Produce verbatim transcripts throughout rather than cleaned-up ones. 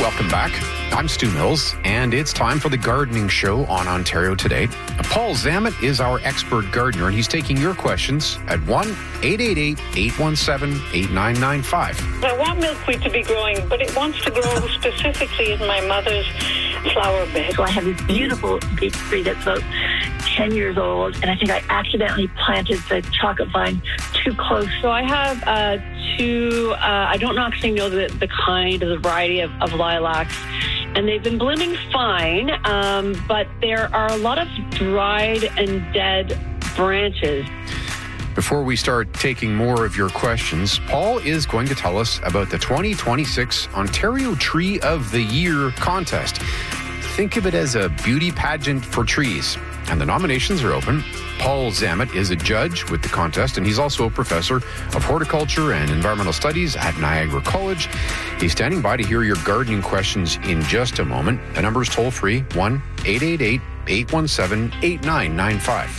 Welcome back. I'm Stu Mills, and it's time for the Gardening Show on Ontario Today. Paul Zammit is our expert gardener, and he's taking your questions at one eight eight eight, eight one seven, eight nine nine five. I want milkweed to be growing, but it wants to grow specifically in my mother's flower bed. So I have this beautiful beech tree that's about ten years old, and I think I accidentally planted the chocolate vine too close. So I have uh, two, uh, I don't actually know the, the kind or the variety of, of lilacs, and they've been blooming fine, um, but there are a lot of dried and dead branches. Before we start taking more of your questions, Paul is going to tell us about the twenty twenty-six Ontario Tree of the Year contest. Think of it as a beauty pageant for trees, and the nominations are open. Paul Zammit is a judge with the contest, and he's also a professor of horticulture and environmental studies at Niagara College. He's standing by to hear your gardening questions in just a moment. The number is toll free, one eight eight eight, eight one seven, eight nine nine five.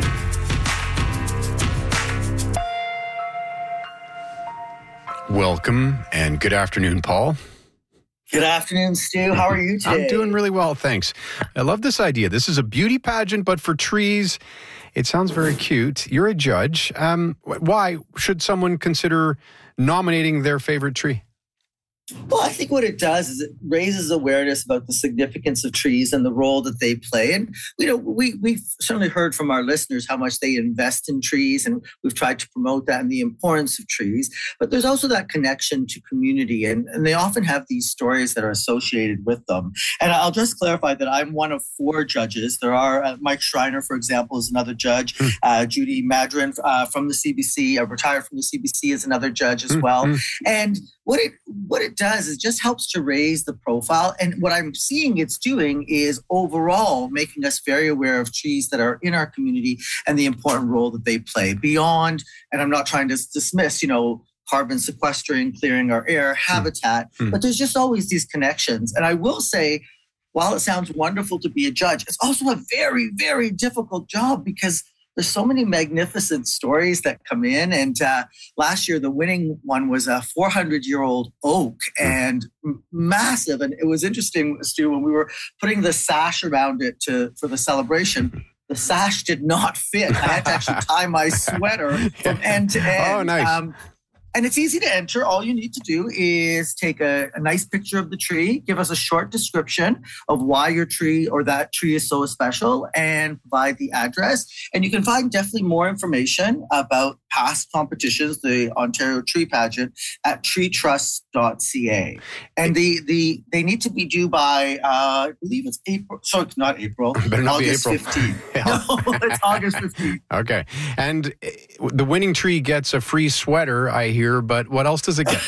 Welcome and good afternoon, Paul. Good afternoon, Stu. How are you today? I'm doing really well, thanks. I love this idea. This is a beauty pageant, but for trees. It sounds very cute. You're a judge. Um, why should someone consider nominating their favorite tree? Well, I think what it does is it raises awareness about the significance of trees and the role that they play. And, you know, we, we've certainly heard from our listeners how much they invest in trees, and we've tried to promote that and the importance of trees. But there's also that connection to community, and, and they often have these stories that are associated with them. And I'll just clarify that I'm one of four judges. There are, uh, Mike Schreiner, for example, is another judge. Mm. Uh, Judy Madrin uh, from the C B C, uh, retired from the C B C, is another judge as mm. well. Mm. And what it what it does is just helps to raise the profile. And what I'm seeing it's doing is overall making us very aware of trees that are in our community and the important role that they play beyond, and I'm not trying to dismiss, you know, carbon sequestering, clearing our air, habitat, mm. but there's just always these connections. And I will say, while it sounds wonderful to be a judge, it's also a very, very difficult job because there's so many magnificent stories that come in. And uh, last year, the winning one was a four hundred year old oak and m- massive. And it was interesting, Stu, when we were putting the sash around it to for the celebration, the sash did not fit. I had to actually tie my sweater from end to end. Oh, nice. Um, And it's easy to enter. All you need to do is take a, a nice picture of the tree, give us a short description of why your tree or that tree is so special, and provide the address. And you can find definitely more information about past competitions, the Ontario Tree Pageant, at tree trust dot c a. And the the they need to be due by, uh, I believe it's April. So it's not April. Better not August be April. fifteenth. Yeah. No, it's August fifteenth. Okay. And the winning tree gets a free sweater, I hear. But what else does it get?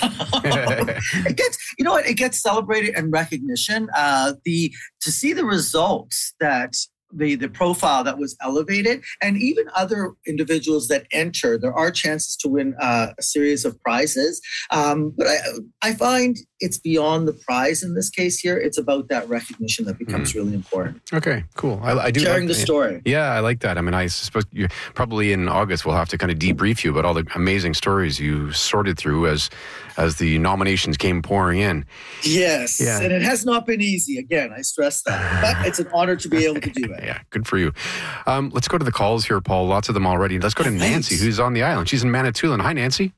It gets, you know what? It gets celebrated and recognition. Uh, the to see the results that the the profile that was elevated, and even other individuals that enter, there are chances to win uh, a series of prizes. Um, but I I find it's beyond the prize in this case here. It's about that recognition that becomes mm. really important. Okay, cool. I, I do sharing like, the story. Yeah, I like that. I mean, I suppose you probably in August we'll have to kind of debrief you about all the amazing stories you sorted through as as the nominations came pouring in. Yes, yeah. And it has not been easy. Again, I stress that, but it's an honor to be able to do it. Yeah, good for you. Um, let's go to the calls here, Paul. Lots of them already. Let's go to Nancy, who's on the island. She's in Manitoulin. Hi, Nancy.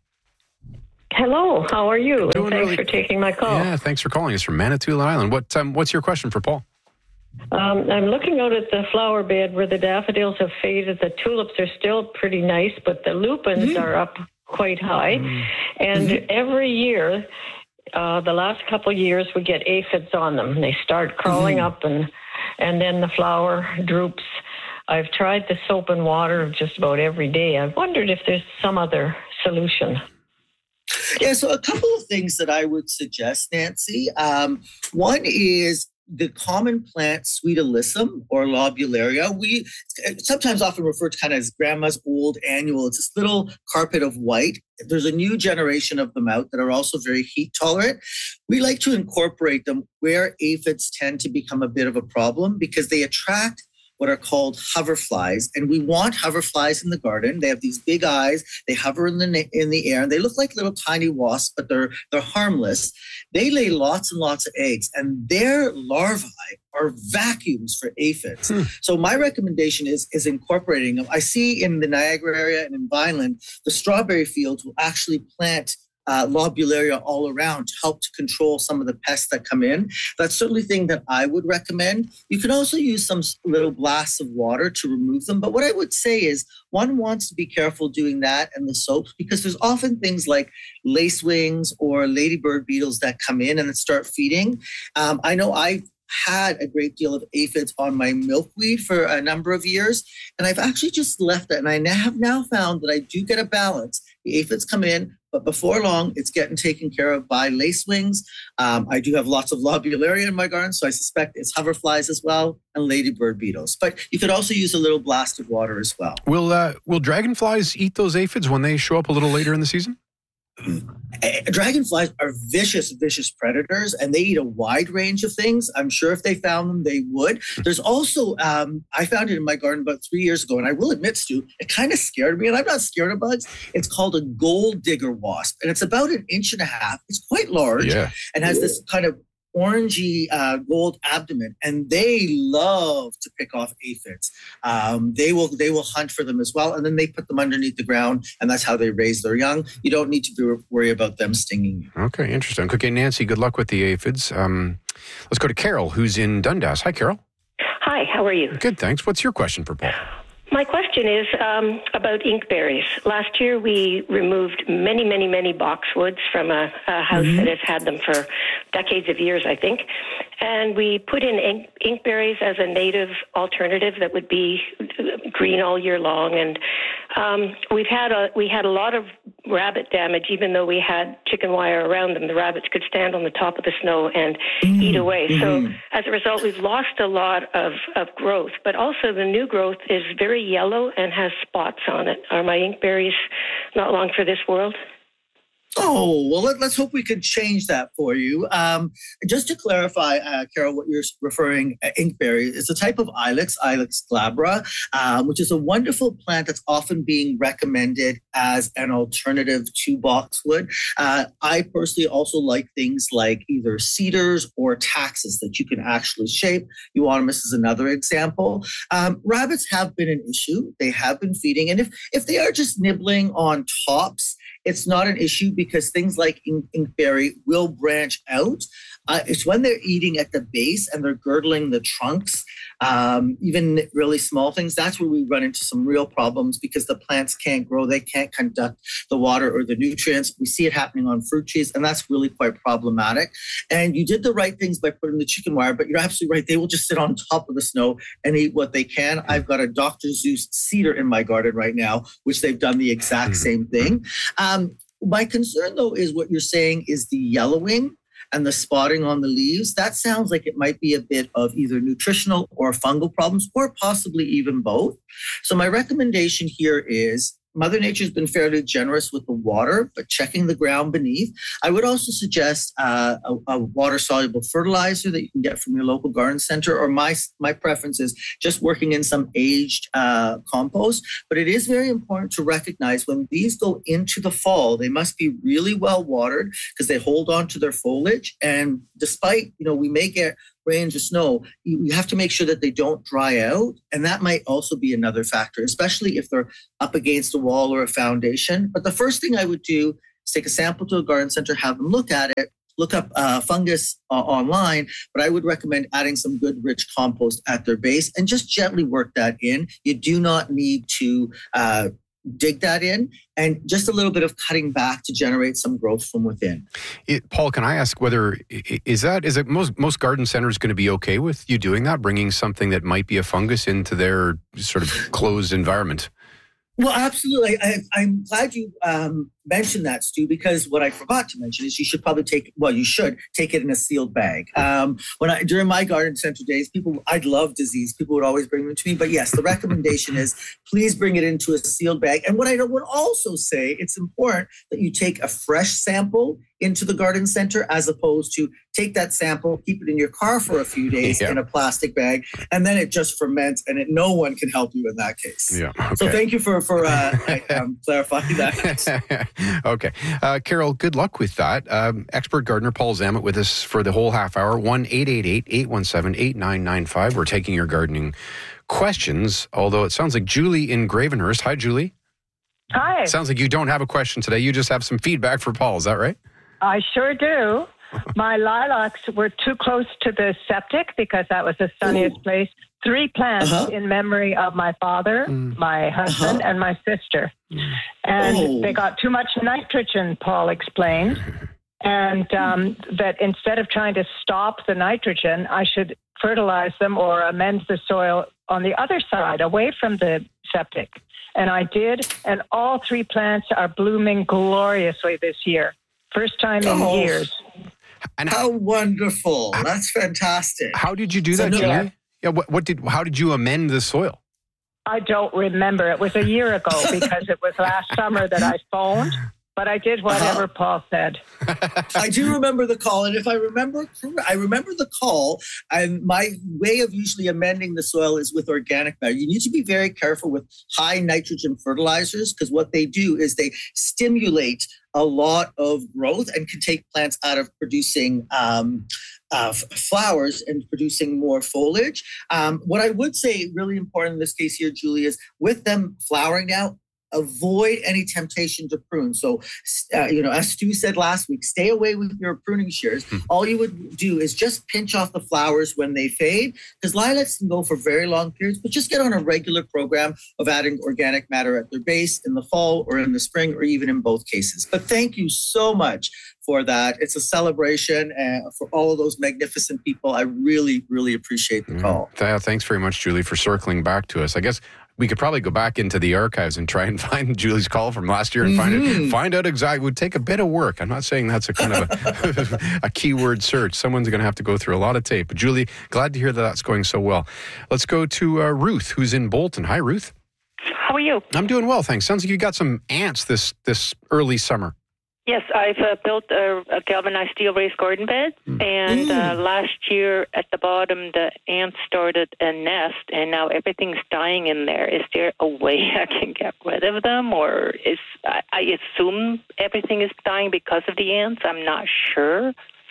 Hello, how are you? Doing And thanks really... for taking my call. Yeah, thanks for calling us from Manitoulin Island. What um, What's your question for Paul? Um, I'm looking out at the flower bed where the daffodils have faded. The tulips are still pretty nice, but the lupins mm. are up quite high. Mm. And mm-hmm. every year, uh, the last couple of years, we get aphids on them. They start crawling mm. up, and and then the flower droops. I've tried the soap and water just about every day. I've wondered if there's some other solution. Yeah, so a couple of things that I would suggest, Nancy. Um, one is the common plant Sweet Alyssum or Lobularia. We sometimes often refer to kind of as grandma's old annual. It's this little carpet of white. There's a new generation of them out that are also very heat tolerant. We like to incorporate them where aphids tend to become a bit of a problem because they attract what are called hoverflies. And we want hoverflies in the garden. They have these big eyes. They hover in the in the air. And they look like little tiny wasps, but they're they're harmless. They lay lots and lots of eggs, and their larvae are vacuums for aphids. Hmm. So my recommendation is, is incorporating them. I see in the Niagara area and in Vineland, the strawberry fields will actually plant Uh, lobularia all around to help to control some of the pests that come in. That's certainly a thing that I would recommend. You can also use some little blasts of water to remove them. But what I would say is one wants to be careful doing that and the soaps, because there's often things like lacewings or ladybird beetles that come in and start feeding. Um, I know I've had a great deal of aphids on my milkweed for a number of years, and I've actually just left it. And I have now found that I do get a balance. The aphids come in, but before long, it's getting taken care of by lacewings. Um, I do have lots of lobularia in my garden, so I suspect it's hoverflies as well, and ladybird beetles. But you could also use a little blast of water as well. Will uh, will dragonflies eat those aphids when they show up a little later in the season? Dragonflies are vicious, vicious predators, and they eat a wide range of things. I'm sure if they found them, they would. There's also, um, I found it in my garden about three years ago, and I will admit, Stu, it kind of scared me, and I'm not scared of bugs. It's called a gold digger wasp, and it's about an inch and a half. It's quite large, yeah. and has this kind of orangey uh, gold abdomen, and they love to pick off aphids. Um, they will they will hunt for them as well, and then they put them underneath the ground, and that's how they raise their young. You don't need to be, worry about them stinging you. Okay, interesting. Okay, Nancy, good luck with the aphids. Um, let's go to Carol, who's in Dundas. Hi, Carol. Hi, how are you? Good, thanks. What's your question for Paul? My question is um, about inkberries. Last year, we removed many, many, many boxwoods from a, a house mm-hmm. that has had them for decades of years, I think. And we put in ink, inkberries as a native alternative that would be green all year long. And um, we've had a we had a lot of rabbit damage, even though we had chicken wire around them. The rabbits could stand on the top of the snow and mm-hmm. eat away. So as a result, we've lost a lot of, of growth. But also the new growth is very yellow and has spots on it. Are my inkberries not long for this world? Oh, well, let, let's hope we can change that for you. Um, just to clarify, uh, Carol, what you're referring to, uh, inkberry, is a type of ilex, Ilex glabra, um, which is a wonderful plant that's often being recommended as an alternative to boxwood. Uh, I personally also like things like either cedars or taxus that you can actually shape. Euonymus is another example. Um, rabbits have been an issue. They have been feeding. And if, if they are just nibbling on tops, it's not an issue because things like ink, inkberry will branch out. Uh, it's when they're eating at the base and they're girdling the trunks, um, even really small things, that's where we run into some real problems because the plants can't grow. They can't conduct the water or the nutrients. We see it happening on fruit trees, and that's really quite problematic. And you did the right things by putting the chicken wire, but you're absolutely right. They will just sit on top of the snow and eat what they can. I've got a Doctor Seuss cedar in my garden right now, which they've done the exact same thing. Um, my concern, though, is what you're saying is the yellowing and the spotting on the leaves. That sounds like it might be a bit of either nutritional or fungal problems, or possibly even both. So my recommendation here is Mother Nature's been fairly generous with the water, but checking the ground beneath. I would also suggest uh, a, a water-soluble fertilizer that you can get from your local garden center, or my my preference is just working in some aged uh, compost. But it is very important to recognize when these go into the fall, they must be really well watered because they hold on to their foliage. And despite, you know, we may get rains or snow, you have to make sure that they don't dry out. And that might also be another factor, especially if they're up against a wall or a foundation. But the first thing I would do is take a sample to a garden center, have them look at it, look up uh, fungus uh, online, but I would recommend adding some good rich compost at their base and just gently work that in. You do not need to uh, dig that in, and just a little bit of cutting back to generate some growth from within. It, Paul, can I ask whether, is that, is it most, most garden centers going to be okay with you doing that, bringing something that might be a fungus into their sort of closed environment? Well, absolutely. I, I'm glad you um, mention that, Stu, because what I forgot to mention is you should probably take, well, you should take it in a sealed bag. Um, when I, during my garden center days, people, I'd love disease. People would always bring them to me. But yes, the recommendation is please bring it into a sealed bag. And what I would also say, it's important that you take a fresh sample into the garden center as opposed to take that sample, keep it in your car for a few days yeah. in a plastic bag, and then it just ferments, and it, no one can help you in that case. Yeah. Okay. So thank you for, for uh, um, clarifying that. Okay. Uh, Carol, good luck with that. Um, expert gardener Paul Zammit with us for the whole half hour. one eight eight eight, eight one seven, eight nine nine five. We're taking your gardening questions, although it sounds like Julie in Gravenhurst. Hi, Julie. Hi. Sounds like you don't have a question today. You just have some feedback for Paul. Is that right? I sure do. My lilacs were too close to the septic because that was the sunniest Ooh. place. Three plants uh-huh. in memory of my father, mm. my husband, uh-huh. and my sister. And oh. they got too much nitrogen, Paul explained. And um, that instead of trying to stop the nitrogen, I should fertilize them or amend the soil on the other side, away from the septic. And I did, and all three plants are blooming gloriously this year. First time in oh. years. And how, how wonderful. How, That's fantastic. How did you do so that, Julie? Yeah. yeah what, what did? How did you amend the soil? I don't remember. It was a year ago because it was last summer that I phoned. But I did whatever uh-huh. Paul said. I do remember the call. And if I remember, I remember the call. And my way of usually amending the soil is with organic matter. You need to be very careful with high nitrogen fertilizers because what they do is they stimulate a lot of growth and can take plants out of producing um, uh, flowers and producing more foliage. Um, what I would say really important in this case here, Julie, is with them flowering now, avoid any temptation to prune. So, uh, you know, as Stu said last week, stay away with your pruning shears. Mm. All you would do is just pinch off the flowers when they fade, because lilacs can go for very long periods, but just get on a regular program of adding organic matter at their base in the fall or in the spring or even in both cases. But thank you so much for that. It's a celebration uh, for all of those magnificent people. I really, really appreciate the call. Mm. Thanks very much, Julie, for circling back to us. I guess we could probably go back into the archives and try and find Julie's call from last year and mm-hmm. find it, find out exactly. It would take a bit of work. I'm not saying that's a kind of a, a keyword search. Someone's going to have to go through a lot of tape. But Julie, glad to hear that that's going so well. Let's go to uh, Ruth, who's in Bolton. Hi, Ruth. How are you? I'm doing well, thanks. Sounds like you got some ants this this early summer. Yes, I've uh, built a, a galvanized steel raised garden bed, mm. and uh, last year at the bottom the ants started a nest, and now everything's dying in there. Is there a way I can get rid of them, or is I, I assume everything is dying because of the ants? I'm not sure.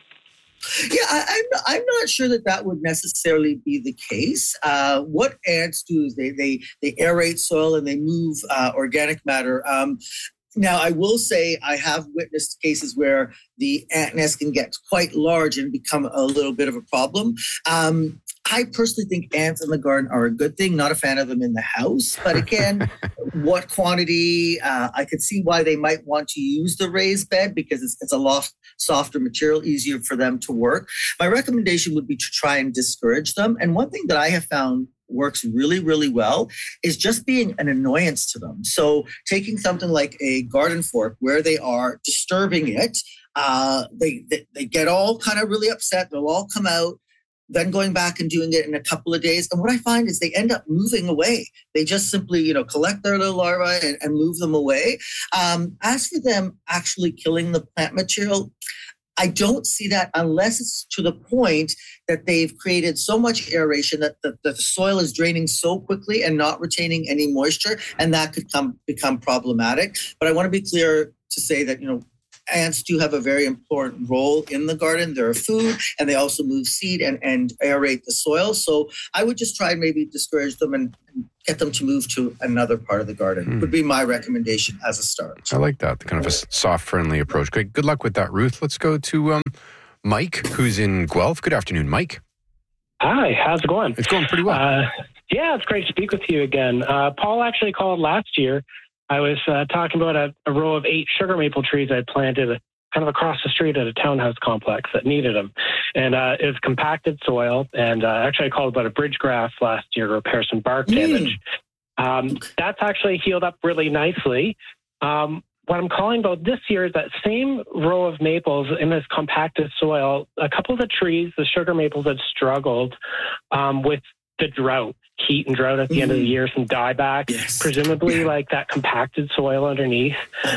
Yeah, I, I'm I'm not sure that that would necessarily be the case. Uh, what ants do is they they they aerate soil and they move uh, organic matter. Um, Now, I will say I have witnessed cases where the ant nest can get quite large and become a little bit of a problem. Um, I personally think ants in the garden are a good thing. Not a fan of them in the house. But again, what quantity? Uh, I could see why they might want to use the raised bed because it's, it's a loft, softer material, easier for them to work. My recommendation would be to try and discourage them. And one thing that I have found works really, really well is just being an annoyance to them. So taking something like a garden fork where they are disturbing it, uh, they, they they get all kind of really upset. They'll all come out, then going back and doing it in a couple of days. And what I find is they end up moving away. They just simply, you know, collect their little larvae and, and move them away. Um, as for them actually killing the plant material, I don't see that unless it's to the point that they've created so much aeration that the, that the soil is draining so quickly and not retaining any moisture, and that could come become problematic. But I want to be clear to say that, you know, ants do have a very important role in the garden. They're a food, and they also move seed and, and aerate the soil. So I would just try and maybe discourage them and, and get them to move to another part of the garden. Mm. Would be my recommendation as a start. I like that, kind of a soft, friendly approach. Great. Good luck with that, Ruth. Let's go to um, Mike, who's in Guelph. Good afternoon, Mike. Hi, how's it going? It's going pretty well. Uh, yeah, it's great to speak with you again. Uh, Paul actually called last year. I was uh, talking about a, a row of eight sugar maple trees I planted kind of across the street at a townhouse complex that needed them. And uh, it was compacted soil. And uh, actually, I called about a bridge grass last year to repair some bark damage. Mm. Um, that's actually healed up really nicely. Um, what I'm calling about this year is that same row of maples in this compacted soil. A couple of the trees, the sugar maples, had struggled um, with the drought, heat and drought at the mm-hmm. end of the year, some dieback, yes. presumably yeah. like that compacted soil underneath.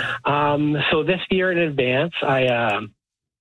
Um, so this year in advance, I um,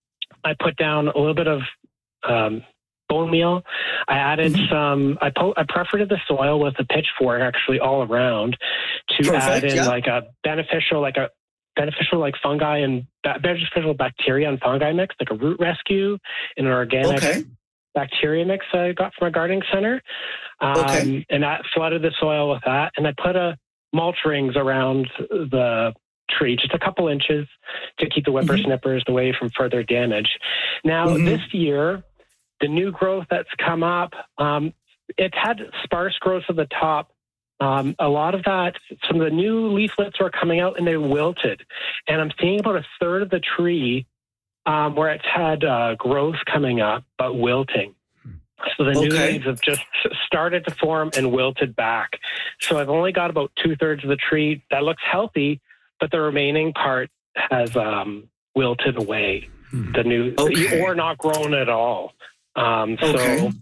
I put down a little bit of um, bone meal. I added mm-hmm. some, I, po- I perforated the soil with a pitchfork actually all around to Perfect, add in yeah. like a beneficial, like a beneficial like fungi and beneficial bacteria and fungi mix, like a root rescue and an organic okay. bacteria mix I got from a gardening center. Um, okay. And I flooded the soil with that. And I put a mulch rings around the tree, just a couple inches to keep the whippersnippers mm-hmm. away from further damage. Now, mm-hmm. this year, the new growth that's come up, um, it's had sparse growth at the top. Um, a lot of that, some of the new leaflets were coming out and they wilted. And I'm seeing about a third of the tree um, where it's had uh, growth coming up, but wilting. So the okay. new leaves have just started to form and wilted back. So I've only got about two thirds of the tree that looks healthy, but the remaining part has um, wilted away. Hmm. The new, okay. or not grown at all. Um, okay. So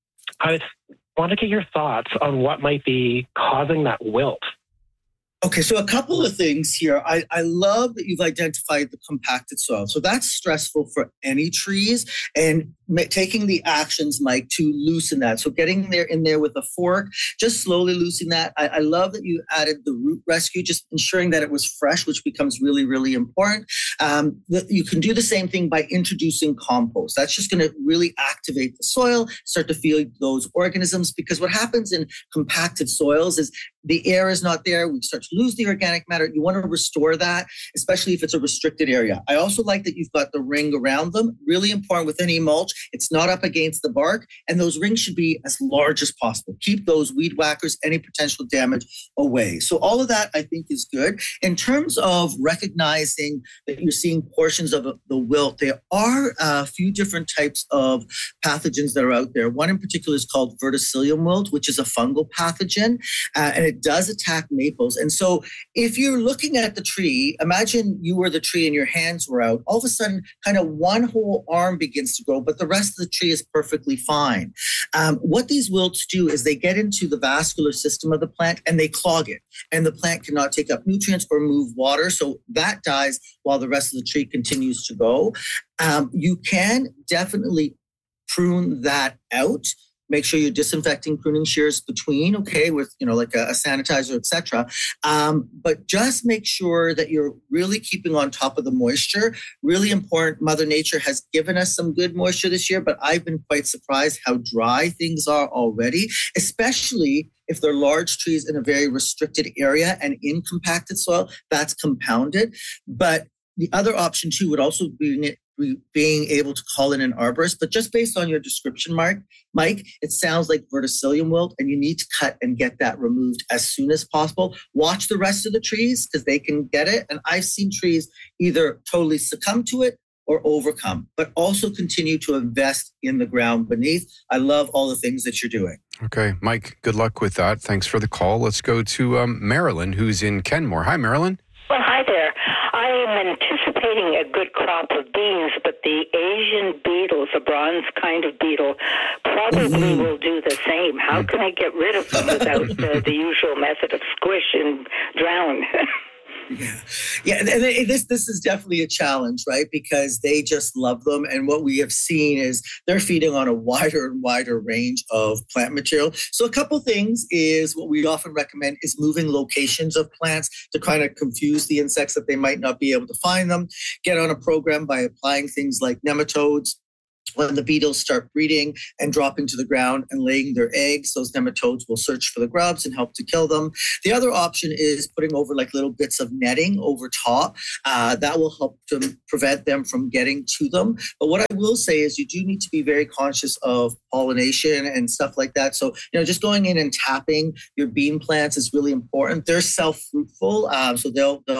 I want to get your thoughts on what might be causing that wilt. Okay, so a couple of things here. I, I love that you've identified the compacted soil. So that's stressful for any trees, and ma- taking the actions, Mike, to loosen that. So getting there in there with a fork, just slowly loosening that. I, I love that you added the root rescue, just ensuring that it was fresh, which becomes really, really important. Um, the, you can do the same thing by introducing compost. That's just going to really activate the soil, start to feed those organisms, because what happens in compacted soils is the air is not there. We start to lose the organic matter. You want to restore that, especially if it's a restricted area. I also like that you've got the ring around them. Really important with any mulch. It's not up against the bark, and those rings should be as large as possible. Keep those weed whackers, any potential damage away. So all of that, I think, is good. In terms of recognizing that you're seeing portions of the wilt, there are a few different types of pathogens that are out there. One in particular is called verticillium wilt, which is a fungal pathogen, uh, and it does attack maples. And so if you're looking at the tree, imagine you were the tree and your hands were out. All of a sudden, kind of one whole arm begins to grow, but the rest of the tree is perfectly fine. Um, what these wilts do is they get into the vascular system of the plant and they clog it. And the plant cannot take up nutrients or move water. So that dies while the rest of the tree continues to go. Um, you can definitely prune that out. Make sure you're disinfecting pruning shears between, okay, with, you know, like a, a sanitizer, et cetera. Um, but just make sure that you're really keeping on top of the moisture. Really important. Mother Nature has given us some good moisture this year, but I've been quite surprised how dry things are already, especially if they're large trees in a very restricted area and in compacted soil. That's compounded. But the other option too would also be being able to call in an arborist, but just based on your description, Mark, Mike, it sounds like verticillium wilt, and you need to cut and get that removed as soon as possible. Watch the rest of the trees because they can get it. And I've seen trees either totally succumb to it or overcome, but also continue to invest in the ground beneath. I love all the things that you're doing. Okay, Mike, good luck with that. Thanks for the call. Let's go to um, Marilyn, who's in Kenmore. Hi, Marilyn. Well, hi there. I am anticipating a good crop of beans, but the Asian beetles, a bronze kind of beetle, probably mm-hmm. will do the same. How can I get rid of them without uh, the usual method of squish and drown? Yeah, yeah, and this this is definitely a challenge, right? Because they just love them, and what we have seen is they're feeding on a wider and wider range of plant material. So a couple things is what we often recommend is moving locations of plants to kind of confuse the insects that they might not be able to find them. Get on a program by applying things like nematodes. When the beetles start breeding and dropping to the ground and laying their eggs, those nematodes will search for the grubs and help to kill them. The other option is putting over like little bits of netting over top. Uh, that will help to prevent them from getting to them. But what I will say is you do need to be very conscious of pollination and stuff like that. So, you know, just going in and tapping your bean plants is really important. They're self-fruitful, um, so they'll they'll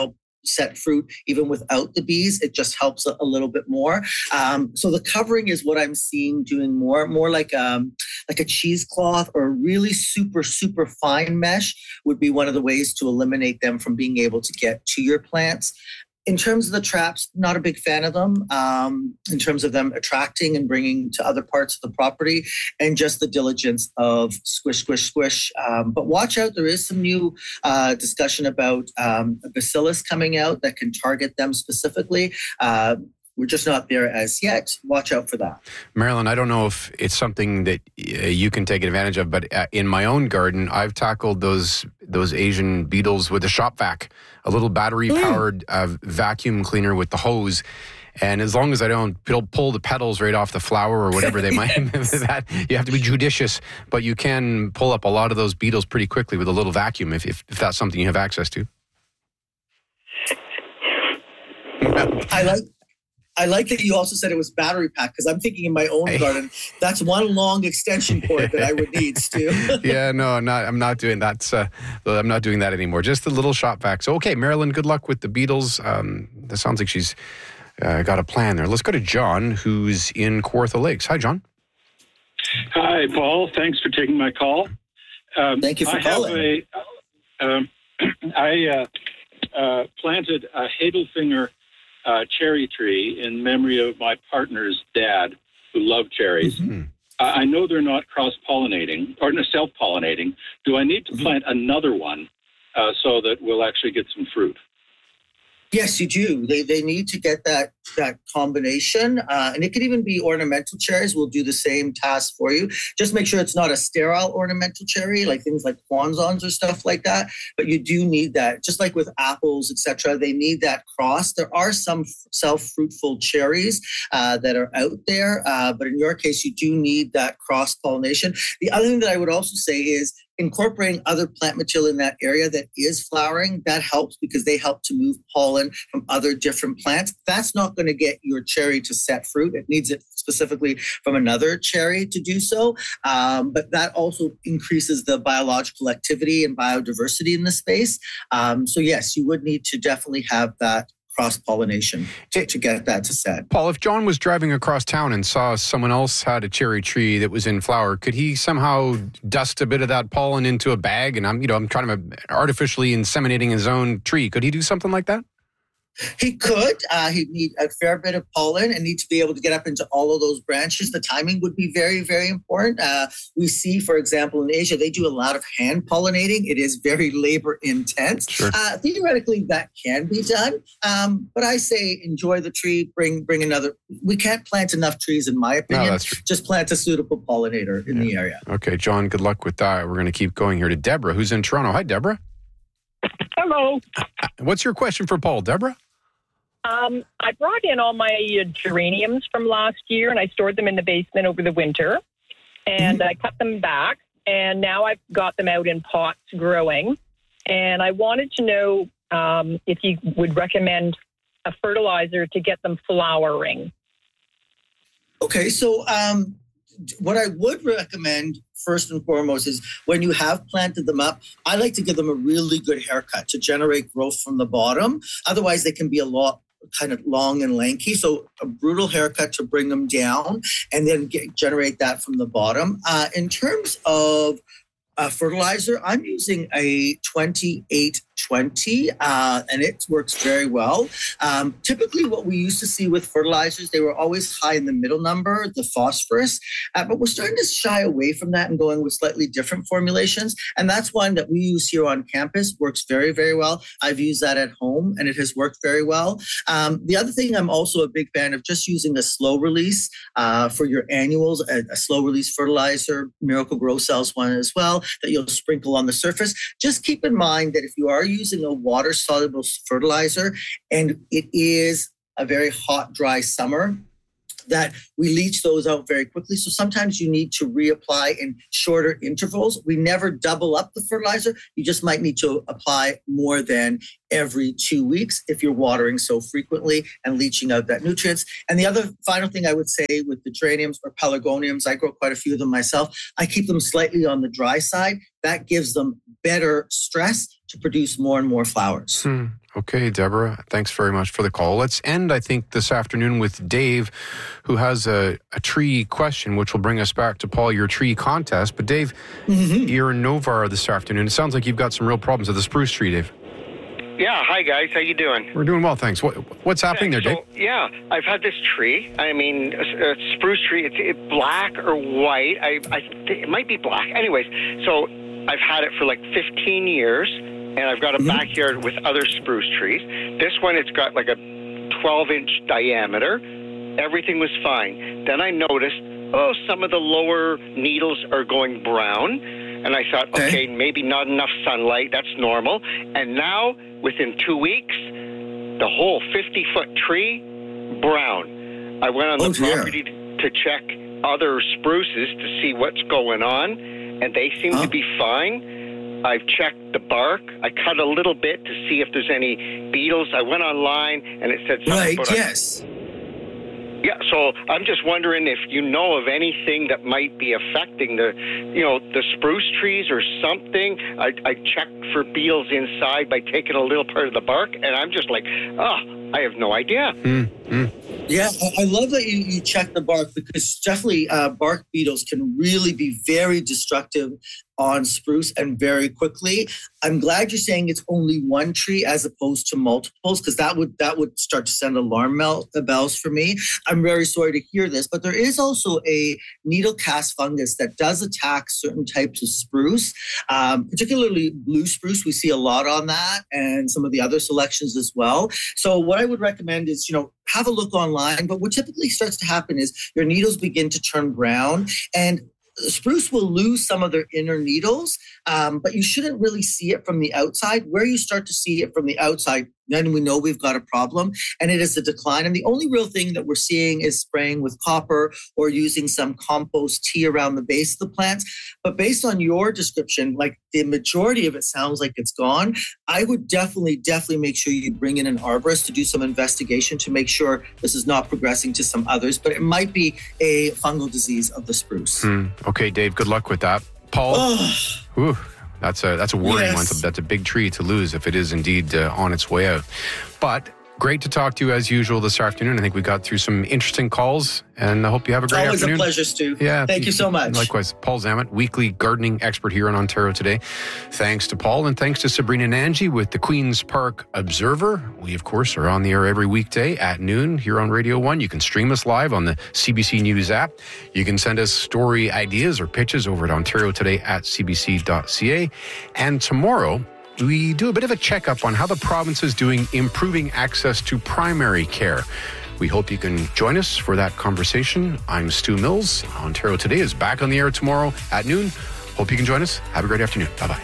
set fruit even without the bees. It just helps a, a little bit more. Um, so the covering is what I'm seeing doing more, more like um, like a cheesecloth or a really super, super fine mesh would be one of the ways to eliminate them from being able to get to your plants. In terms of the traps, not a big fan of them um, in terms of them attracting and bringing to other parts of the property, and just the diligence of squish, squish, squish. Um, but watch out, there is some new uh, discussion about um, a bacillus coming out that can target them specifically. Uh, We're just not there as yet. Watch out for that. Marilyn, I don't know if it's something that uh, you can take advantage of, but uh, in my own garden, I've tackled those those Asian beetles with a shop vac, a little battery-powered uh, vacuum cleaner with the hose. And as long as I don't pull the petals right off the flower or whatever they might, that you have to be judicious, but you can pull up a lot of those beetles pretty quickly with a little vacuum if, if, if that's something you have access to. I like I like that you also said it was battery pack, because I'm thinking in my own hey. garden, that's one long extension cord that I would need, Stu. yeah, no, I'm not, I'm not doing that. Uh, I'm not doing that anymore. Just the little shop vac. So, okay, Marilyn, good luck with the beetles. Um, that sounds like she's uh, got a plan there. Let's go to John, who's in Kawartha Lakes. Hi, John. Hi, Paul. Thanks for taking my call. Um, Thank you for I calling. Have a, um, I uh, uh, planted a Hadelfinger Uh, cherry tree in memory of my partner's dad, who loved cherries. Mm-hmm. Uh, I know they're not cross-pollinating, or self-pollinating. Do I need to mm-hmm. plant another one uh, so that we'll actually get some fruit? Yes, you do. They they need to get that that combination, uh, and it could even be ornamental cherries. Will do the same task for you. Just make sure it's not a sterile ornamental cherry, like things like Kwanzans or stuff like that. But you do need that, just like with apples, et cetera. They need that cross. There are some self-fruitful cherries uh, that are out there, uh, but in your case, you do need that cross pollination. The other thing that I would also say is, incorporating other plant material in that area that is flowering, that helps because they help to move pollen from other different plants. That's not going to get your cherry to set fruit. It needs it specifically from another cherry to do so. Um, but that also increases the biological activity and biodiversity in the space. Um, so yes, you would need to definitely have that cross-pollination to, to get that to set. Paul, if John was driving across town and saw someone else had a cherry tree that was in flower, could he somehow dust a bit of that pollen into a bag? And I'm, you know, I'm trying to artificially inseminating his own tree. Could he do something like that? He could. Uh, he'd need a fair bit of pollen and need to be able to get up into all of those branches. The timing would be very, very important. Uh, we see, for example, in Asia, they do a lot of hand pollinating. It is very labor intense. Sure. Uh, theoretically, that can be done. Um, but I say enjoy the tree, bring bring another. We can't plant enough trees, in my opinion. No, that's true. Just plant a suitable pollinator in yeah. the area. Okay, John, good luck with that. We're going to keep going here to Deborah, who's in Toronto. Hi, Deborah. Hello. What's your question for Paul, Deborah? Um, I brought in all my uh, geraniums from last year, and I stored them in the basement over the winter, and mm-hmm. I cut them back, and now I've got them out in pots growing, and I wanted to know um, if you would recommend a fertilizer to get them flowering. Okay, so um, what I would recommend first and foremost is when you have planted them up, I like to give them a really good haircut to generate growth from the bottom. Otherwise, they can be a lot kind of long and lanky. So a brutal haircut to bring them down and then get, generate that from the bottom. Uh, in terms of uh, fertilizer, I'm using a twenty-eight twenty, uh, and it works very well. Um, typically, what we used to see with fertilizers, they were always high in the middle number, the phosphorus, uh, but we're starting to shy away from that and going with slightly different formulations. And that's one that we use here on campus, works very, very well. I've used that at home, and it has worked very well. Um, the other thing, I'm also a big fan of just using a slow release uh, for your annuals, a, a slow release fertilizer, Miracle Grow Cells one as well, that you'll sprinkle on the surface. Just keep in mind that if you are using a water-soluble fertilizer and it is a very hot, dry summer, that we leach those out very quickly. So sometimes you need to reapply in shorter intervals. We never double up the fertilizer. You just might need to apply more than every two weeks if you're watering so frequently and leaching out that nutrients. And the other final thing I would say with the geraniums or pelargoniums, I grow quite a few of them myself. I keep them slightly on the dry side. That gives them better stress to produce more and more flowers. Hmm. Okay, Deborah, thanks very much for the call. Let's end, I think, this afternoon with Dave, who has a, a tree question, which will bring us back to, Paul, your tree contest. But Dave, mm-hmm. you're in Novara this afternoon. It sounds like you've got some real problems with the spruce tree, Dave. Yeah, hi guys, how you doing? We're doing well, thanks. What, what's happening there, Dave? So, yeah, I've had this tree. I mean, a, a spruce tree. It's it, black or white. I, I it might be black. Anyways, so I've had it for like fifteen years, and I've got a mm-hmm. backyard with other spruce trees. This one, it's got like a twelve inch diameter. Everything was fine. Then I noticed, oh, some of the lower needles are going brown. And I thought, okay, okay, maybe not enough sunlight. That's normal. And now, within two weeks, the whole fifty-foot tree, brown. I went on the oh, property to, to check other spruces to see what's going on, and they seem huh? to be fine. I've checked the bark. I cut a little bit to see if there's any beetles. I went online, and it said something right, about yes. A, Yeah, so I'm just wondering if you know of anything that might be affecting the, you know, the spruce trees or something. I, I checked for beetles inside by taking a little part of the bark, and I'm just like, oh, I have no idea. Mm-hmm. Yeah, I love that you, you check the bark, because definitely uh, bark beetles can really be very destructive on spruce and very quickly. I'm glad you're saying it's only one tree as opposed to multiples, because that would that would start to send alarm bells for me. I'm very sorry to hear this, but there is also a needle cast fungus that does attack certain types of spruce, um, particularly blue spruce. We see a lot on that, and some of the other selections as well. So what I would recommend is, you know, have a look online. But what typically starts to happen is your needles begin to turn brown, and spruce will lose some of their inner needles, um, but you shouldn't really see it from the outside. Where you start to see it from the outside, then we know we've got a problem, and it is a decline. And the only real thing that we're seeing is spraying with copper or using some compost tea around the base of the plants. But based on your description, like the majority of it sounds like it's gone. I would definitely, definitely make sure you bring in an arborist to do some investigation to make sure this is not progressing to some others, but it might be a fungal disease of the spruce. Hmm. Okay, Dave, good luck with that. Paul? Oh. Ooh. That's a that's a worrying yes. one. That's a big tree to lose if it is indeed uh, on its way out. But great to talk to you as usual this afternoon. I think we got through some interesting calls, and I hope you have a great Always afternoon. Always a pleasure, Stu. Yeah. Thank you so much. Likewise. Paul Zammit, weekly gardening expert here in Ontario Today. Thanks to Paul, and thanks to Sabrina Nanji with the Queen's Park Observer. We, of course, are on the air every weekday at noon here on Radio one. You can stream us live on the C B C News app. You can send us story ideas or pitches over at Ontario Today at c b c dot c a. And tomorrow, we do a bit of a checkup on how the province is doing improving access to primary care. We hope you can join us for that conversation. I'm Stu Mills. Ontario Today is back on the air tomorrow at noon. Hope you can join us. Have a great afternoon. Bye-bye.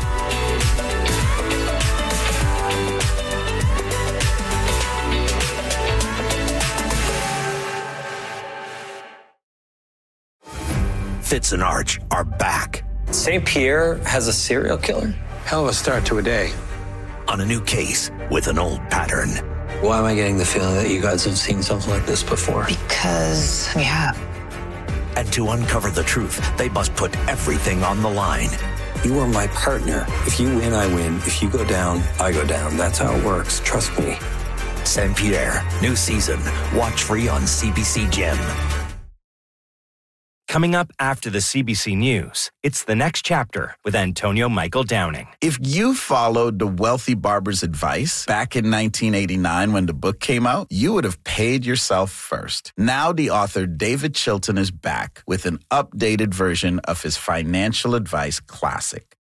Fitz and Arch are back. Saint Pierre has a serial killer? Hell of a start to a day. On a new case with an old pattern. Why am I getting the feeling that you guys have seen something like this before? Because we have. And to uncover the truth, they must put everything on the line. You are my partner. If you win, I win. If you go down, I go down. That's how it works. Trust me. Saint Pierre, new season. Watch free on C B C Gem. Coming up after the C B C News, it's The Next Chapter with Antonio Michael Downing. If you followed the wealthy barber's advice back in nineteen eighty-nine when the book came out, you would have paid yourself first. Now the author David Chilton is back with an updated version of his financial advice classic.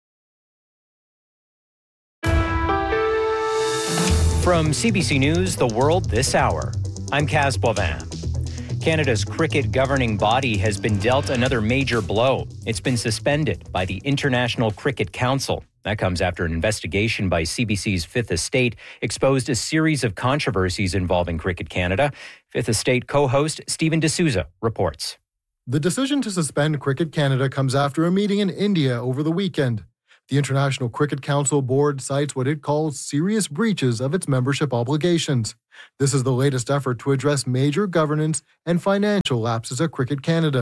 From C B C News, The World This Hour, I'm Kaz Boivin. Canada's cricket governing body has been dealt another major blow. It's been suspended by the International Cricket Council. That comes after an investigation by C B C's Fifth Estate exposed a series of controversies involving Cricket Canada. Fifth Estate co-host Stephen D'Souza reports. The decision to suspend Cricket Canada comes after a meeting in India over the weekend. The International Cricket Council board cites what it calls serious breaches of its membership obligations. This is the latest effort to address major governance and financial lapses at Cricket Canada.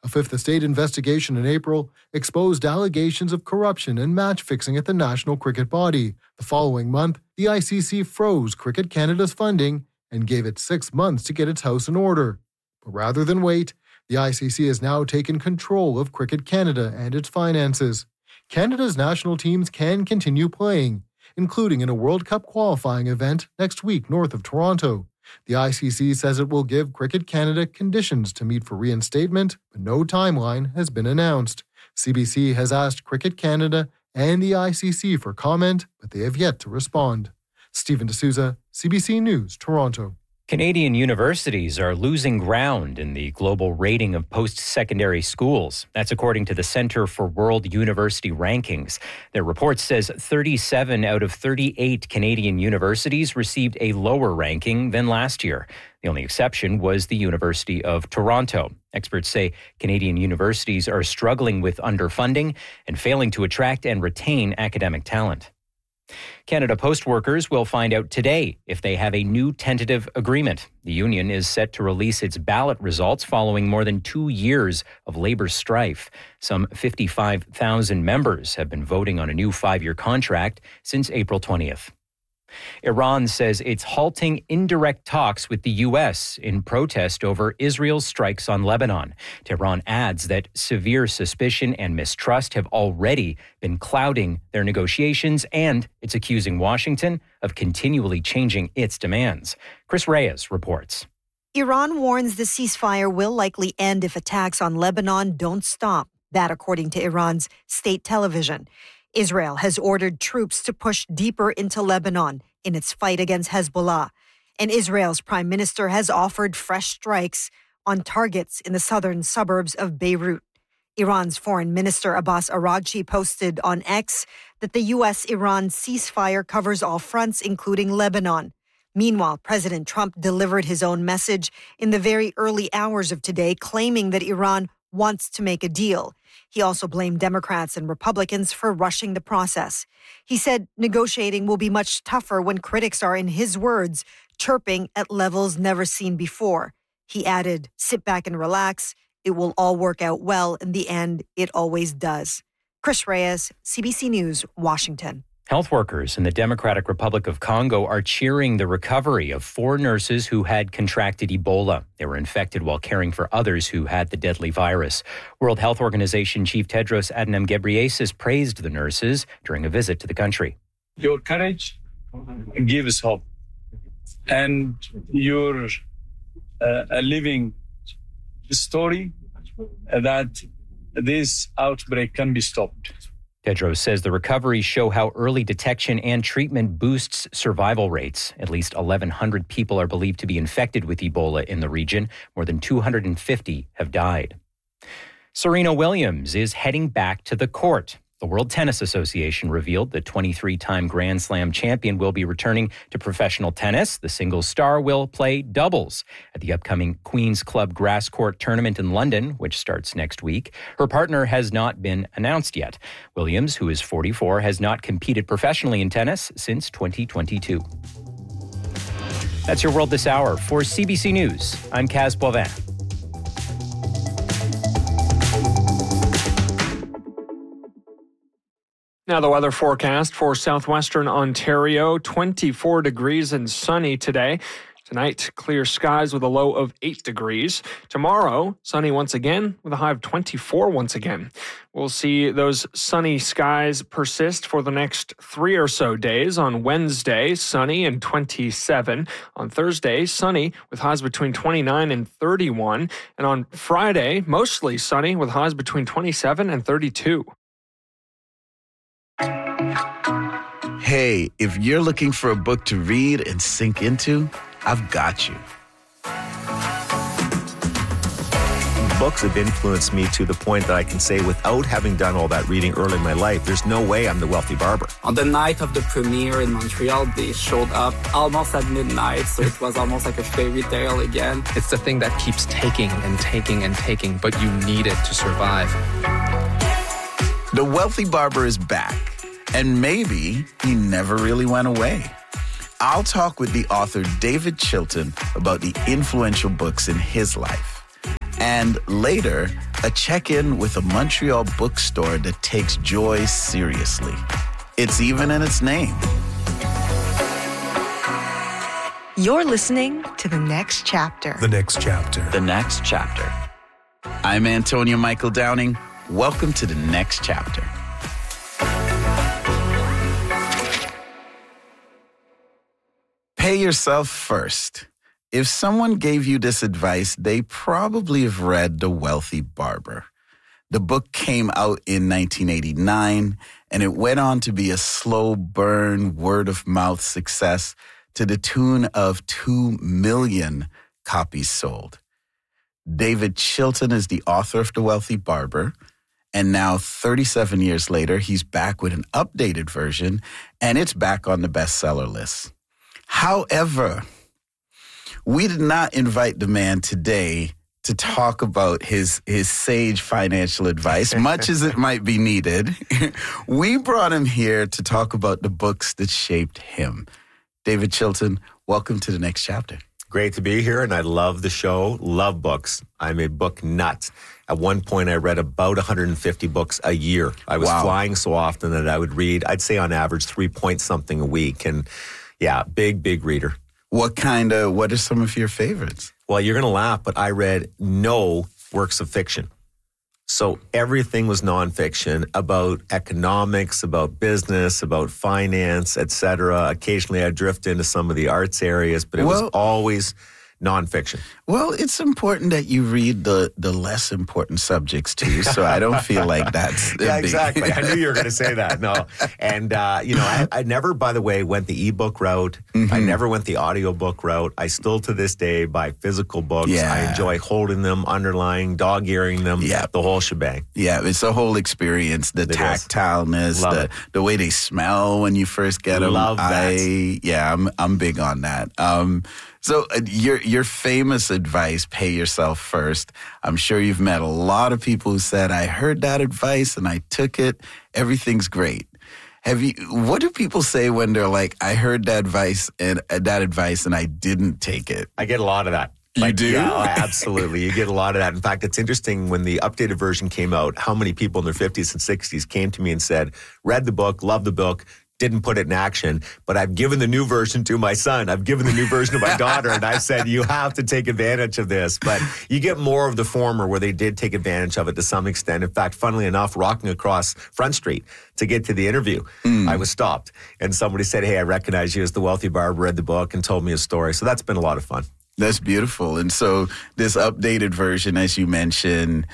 A Fifth Estate investigation in April exposed allegations of corruption and match fixing at the national cricket body. The following month, the I C C froze Cricket Canada's funding and gave it six months to get its house in order. But rather than wait, the I C C has now taken control of Cricket Canada and its finances. Canada's national teams can continue playing, including in a World Cup qualifying event next week north of Toronto. The I C C says it will give Cricket Canada conditions to meet for reinstatement, but no timeline has been announced. C B C has asked Cricket Canada and the I C C for comment, but they have yet to respond. Stephen D'Souza, C B C News, Toronto. Canadian universities are losing ground in the global rating of post-secondary schools. That's according to the Center for World University Rankings. Their report says thirty-seven out of thirty-eight Canadian universities received a lower ranking than last year. The only exception was the University of Toronto. Experts say Canadian universities are struggling with underfunding and failing to attract and retain academic talent. Canada Post workers will find out today if they have a new tentative agreement. The union is set to release its ballot results following more than two years of labor strife. Some fifty-five thousand members have been voting on a new five-year contract since April twentieth. Iran says it's halting indirect talks with the U S in protest over Israel's strikes on Lebanon. Tehran adds that severe suspicion and mistrust have already been clouding their negotiations, and it's accusing Washington of continually changing its demands. Chris Reyes reports. Iran warns the ceasefire will likely end if attacks on Lebanon don't stop. That, according to Iran's state television. Israel has ordered troops to push deeper into Lebanon in its fight against Hezbollah. And Israel's prime minister has offered fresh strikes on targets in the southern suburbs of Beirut. Iran's foreign minister Abbas Araghchi posted on X that the U S-Iran ceasefire covers all fronts, including Lebanon. Meanwhile, President Trump delivered his own message in the very early hours of today, claiming that Iran wants to make a deal. He also blamed Democrats and Republicans for rushing the process. He said negotiating will be much tougher when critics are, in his words, chirping at levels never seen before. He added, sit back and relax. It will all work out well. In the end, it always does. Chris Reyes, C B C News, Washington. Health workers in the Democratic Republic of Congo are cheering the recovery of four nurses who had contracted Ebola. They were infected while caring for others who had the deadly virus. World Health Organization Chief Tedros Adhanom Ghebreyesus praised the nurses during a visit to the country. Your courage gives hope, and you're uh, a living story that this outbreak can be stopped. Tedros says the recoveries show how early detection and treatment boosts survival rates. At least eleven hundred people are believed to be infected with Ebola in the region. More than two hundred fifty have died. Serena Williams is heading back to the court. The World Tennis Association revealed the twenty-three-time Grand Slam champion will be returning to professional tennis. The singles star will play doubles at the upcoming Queen's Club Grass Court Tournament in London, which starts next week. Her partner has not been announced yet. Williams, who is forty-four, has not competed professionally in tennis since twenty twenty-two. That's your World This Hour. For C B C News, I'm Kaz Boivin. Now the weather forecast for southwestern Ontario, twenty-four degrees and sunny today. Tonight, clear skies with a low of eight degrees. Tomorrow, sunny once again with a high of twenty-four once again. We'll see those sunny skies persist for the next three or so days. On Wednesday, sunny and twenty-seven. On Thursday, sunny with highs between twenty-nine and thirty-one. And on Friday, mostly sunny with highs between twenty-seven and thirty-two. Hey, if you're looking for a book to read and sink into, I've got you. Books have influenced me to the point that I can say, without having done all that reading early in my life, there's no way I'm the wealthy barber. On the night of the premiere in Montreal, they showed up almost at midnight, so it was almost like a fairy tale again. It's the thing that keeps taking and taking and taking, but you need it to survive. The Wealthy Barber is back, and maybe he never really went away. I'll talk with the author David Chilton about the influential books in his life. And later, a check-in with a Montreal bookstore that takes joy seriously. It's even in its name. You're listening to The Next Chapter. The Next Chapter. The Next Chapter. I'm Antonio Michael Downing. Welcome to The Next Chapter. Pay yourself first. If someone gave you this advice, they probably have read The Wealthy Barber. The book came out in nineteen eighty-nine, and it went on to be a slow burn, word-of-mouth success to the tune of two million copies sold. David Chilton is the author of The Wealthy Barber, and now thirty-seven years later, he's back with an updated version, and it's back on the bestseller list. However, we did not invite the man today to talk about his, his sage financial advice, much as it might be needed. We brought him here to talk about the books that shaped him. David Chilton, welcome to The Next Chapter. Great to be here, and I love the show, love books. I'm a book nut. At one point, I read about one hundred fifty books a year. I was Wow. flying so often that I would read, I'd say on average, three point something a week. And yeah, big, big reader. What kind of, what are some of your favorites? Well, you're going to laugh, but I read no works of fiction. So everything was nonfiction about economics, about business, about finance, et cetera. Occasionally, I drift into some of the arts areas, but it Well- was always nonfiction. Well, it's important that you read the, the less important subjects too, so I don't feel like that's a Yeah, big- exactly. I knew you were going to say that. No. And, uh, you know, I, I never, by the way, went the ebook route. Mm-hmm. I never went the audiobook route. I still, to this day, buy physical books. Yeah. I enjoy holding them, underlying, dog-earing them, Yeah. the whole shebang. Yeah, it's the whole experience, the It is. tactileness, Love the it. the way they smell when you first get them. Love that. I, yeah, I'm I'm big on that. Um, so uh, your your famous advice, pay yourself first. I'm sure you've met a lot of people who said, I heard that advice and I took it. Everything's great. Have you? What do people say when they're like, I heard that advice and uh, that advice and I didn't take it? I get a lot of that. You Like, do? Yeah, oh, absolutely. You get a lot of that. In fact, it's interesting when the updated version came out, how many people in their fifties and sixties came to me and said, read the book, loved the book, didn't put it in action, but I've given the new version to my son. I've given the new version to my daughter, and I said, you have to take advantage of this. But you get more of the former where they did take advantage of it to some extent. In fact, funnily enough, walking across Front Street to get to the interview, Mm. I was stopped. And somebody said, hey, I recognize you as the Wealthy Barber, read the book, and told me a story. So that's been a lot of fun. That's beautiful. And so this updated version, as you mentioned,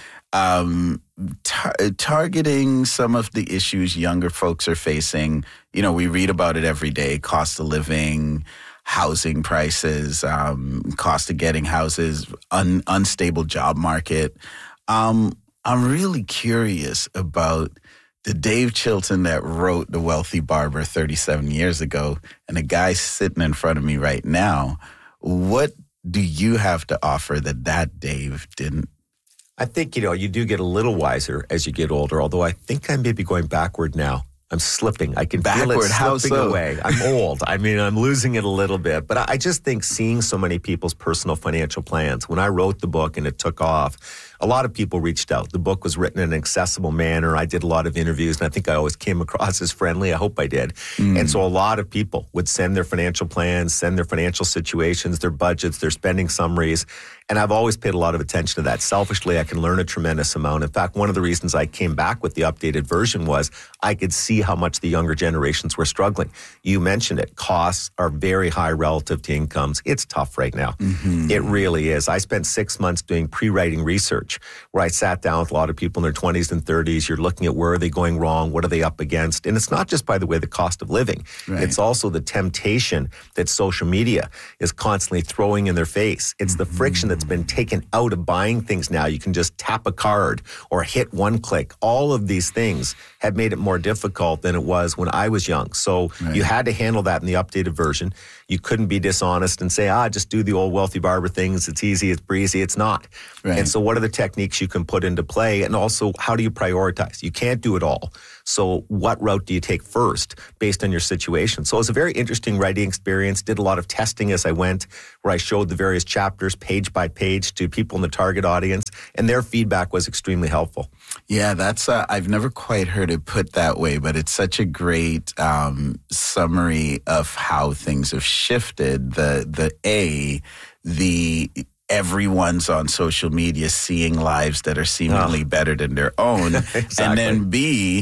um, tar- targeting some of the issues younger folks are facing. You know, we read about it every day, cost of living, housing prices, um, cost of getting houses, un- unstable job market. Um, I'm really curious about the Dave Chilton that wrote The Wealthy Barber thirty-seven years ago and the guy sitting in front of me right now. What do you have to offer that that Dave didn't? I think, you know, you do get a little wiser as you get older, although I think I may be going backward now. I'm slipping. I can feel Backward? it How slipping so? away. I'm old. I mean, I'm losing it a little bit. But I I just think seeing so many people's personal financial plans, when I wrote the book and it took off, a lot of people reached out. The book was written in an accessible manner. I did a lot of interviews, and I think I always came across as friendly. I hope I did. Mm. And so a lot of people would send their financial plans, send their financial situations, their budgets, their spending summaries. And I've always paid a lot of attention to that. Selfishly, I can learn a tremendous amount. In fact, one of the reasons I came back with the updated version was I could see how much the younger generations were struggling. You mentioned it. Costs are very high relative to incomes. It's tough right now. Mm-hmm. It really is. I spent six months doing pre-writing research where I sat down with a lot of people in their twenties and thirties. You're looking at where are they going wrong? What are they up against? And it's not just, by the way, the cost of living. Right. It's also the temptation that social media is constantly throwing in their face. It's the friction that's been taken out of buying things now. You can just tap a card or hit one click. All of these things have made it more difficult than it was when I was young. So Right. you had to handle that in the updated version. You couldn't be dishonest and say, ah, just do the old Wealthy Barber things. It's easy, it's breezy. It's not. Right. And so what are the techniques you can put into play? And also, how do you prioritize? You can't do it all. So what route do you take first based on your situation? So it was a very interesting writing experience. Did a lot of testing as I went, where I showed the various chapters page by page to people in the target audience, and their feedback was extremely helpful. Yeah, that's, uh, I've never quite heard it put that way, but it's such a great um, summary of how things have shifted. The, the A, the... everyone's on social media seeing lives that are seemingly oh. better than their own. Exactly. And then B,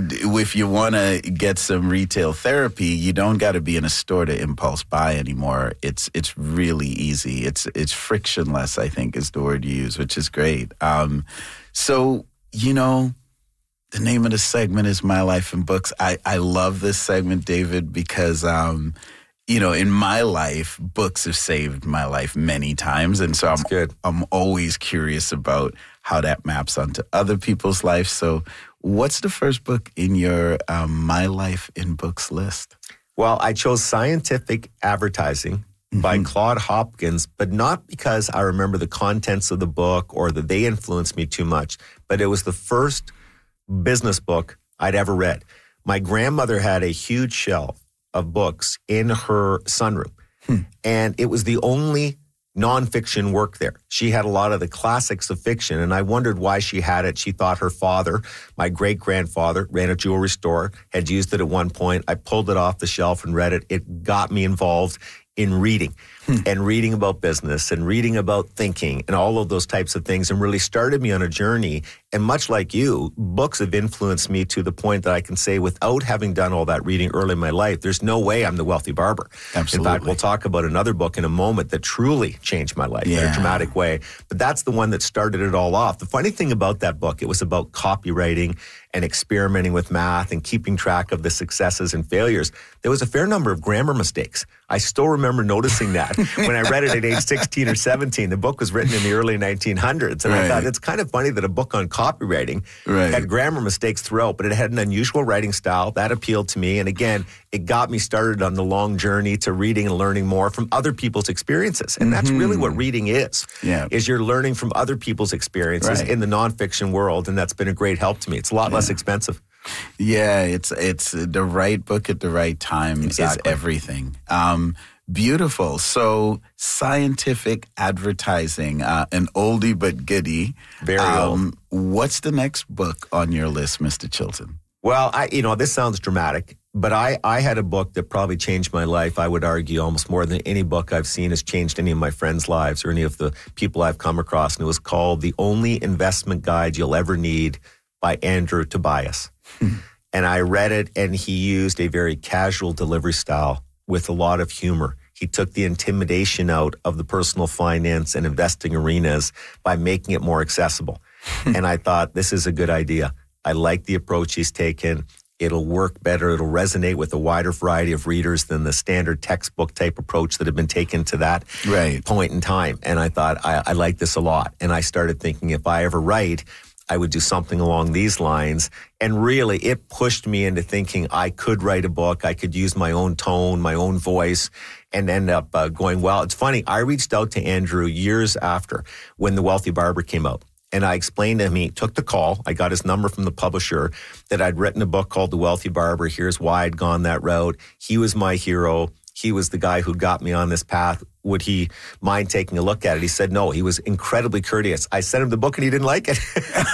if you want to get some retail therapy, you don't got to be in a store to impulse buy anymore. It's it's really easy. It's it's frictionless, I think, is the word you use, which is great. Um, so, you know, the name of the segment is My Life in Books. I, I love this segment, David, because... Um, You know, in my life, books have saved my life many times. And so I'm, good. I'm always curious about how that maps onto other people's lives. So what's the first book in your um, My Life in Books list? Well, I chose Scientific Advertising mm-hmm. by Claude Hopkins, but not because I remember the contents of the book or that they influenced me too much, but it was the first business book I'd ever read. My grandmother had a huge shelf of books in her sunroom. Hmm. And it was the only nonfiction work there. She had a lot of the classics of fiction, and I wondered why she had it. She thought her father, my great-grandfather, ran a jewelry store, had used it at one point. I pulled it off the shelf and read it. It got me involved in reading hmm. and reading about business and reading about thinking and all of those types of things, and really started me on a journey. And much like you, books have influenced me to the point that I can say, without having done all that reading early in my life, there's no way I'm the wealthy barber. Absolutely. In fact, we'll talk about another book in a moment that truly changed my life yeah. in a dramatic way. But that's the one that started it all off. The funny thing about that book, it was about copywriting and experimenting with math and keeping track of the successes and failures. There was a fair number of grammar mistakes. I still remember noticing that when I read it at age sixteen or seventeen. The book was written in the early nineteen hundreds. And right. I thought, it's kind of funny that a book on copywriting right. had grammar mistakes throughout, but it had an unusual writing style. That appealed to me. And again, it got me started on the long journey to reading and learning more from other people's experiences. And that's mm-hmm. really what reading is, yeah. is you're learning from other people's experiences right. in the nonfiction world. And that's been a great help to me. It's a lot yeah. less expensive. Yeah, it's it's the right book at the right time exactly. is everything. Um, beautiful. So Scientific Advertising, uh, an oldie but goodie. Very um, old. What's the next book on your list, Mister Chilton? Well, I, you know, this sounds dramatic, but I, I had a book that probably changed my life, I would argue, almost more than any book I've seen has changed any of my friends' lives or any of the people I've come across. And it was called The Only Investment Guide You'll Ever Need by Andrew Tobias. And I read it, and he used a very casual delivery style with a lot of humor. He took the intimidation out of the personal finance and investing arenas by making it more accessible. And I thought, this is a good idea. I like the approach he's taken. It'll work better. It'll resonate with a wider variety of readers than the standard textbook type approach that had been taken to that right. point in time. And I thought, I, I like this a lot. And I started thinking, if I ever write, I would do something along these lines. And really, it pushed me into thinking I could write a book. I could use my own tone, my own voice, and end up uh, going well. It's funny. I reached out to Andrew years after when The Wealthy Barber came out. And I explained to him, he took the call. I got his number from the publisher, that I'd written a book called The Wealthy Barber. Here's why I'd gone that route. He was my hero. He was the guy who got me on this path. Would he mind taking a look at it? He said no. He was incredibly courteous. I sent him the book and he didn't like it.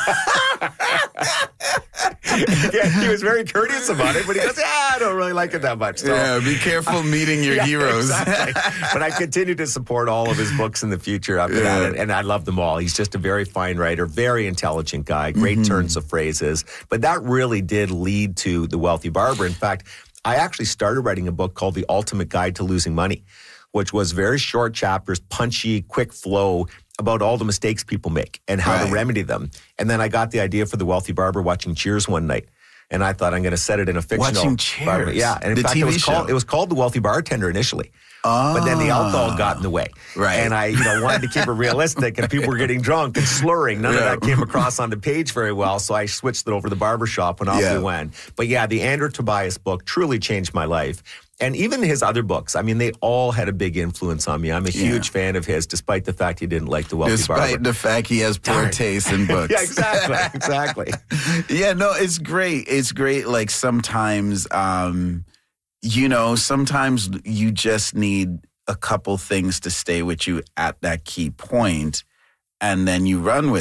Yeah, he was very courteous about it, but he goes, yeah, I don't really like it that much. So. Yeah, be careful meeting your yeah, heroes. Exactly. But I continue to support all of his books in the future after yeah. that, and I love them all. He's just a very fine writer, very intelligent guy, great mm-hmm. turns of phrases. But that really did lead to The Wealthy Barber. In fact, I actually started writing a book called The Ultimate Guide to Losing Money, which was very short chapters, punchy, quick flow, about all the mistakes people make and how right. to remedy them. And then I got the idea for The Wealthy Barber watching Cheers one night. And I thought, I'm going to set it in a fictional... Watching Cheers? Barber. Yeah. And in the fact, T V it was, show. called, it was called The Wealthy Bartender initially. Oh. But then the alcohol got in the way. Right. And I you know, wanted to keep it realistic, and people were getting drunk and slurring. None yeah. of that came across on the page very well, so I switched it over to the barbershop and off yeah. we went. But yeah, the Andrew Tobias book truly changed my life. And even his other books, I mean, they all had a big influence on me. I'm a yeah. huge fan of his, despite the fact he didn't like The Wealthy despite Barber. Despite the fact he has poor Darn. taste in books. Yeah, exactly, exactly. Yeah, no, it's great. It's great. Like sometimes, um, you know, sometimes you just need a couple things to stay with you at that key point, and then you run with